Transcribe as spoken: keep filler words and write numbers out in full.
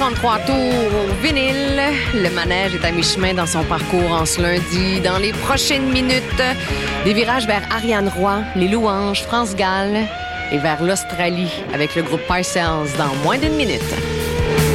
trente-trois tours au vinyle. Le manège est à mi-chemin dans son parcours en ce lundi. Dans les prochaines minutes, des virages vers Ariane Roy, les Louanges, France Gall et vers l'Australie avec le groupe Parcells dans moins d'une minute.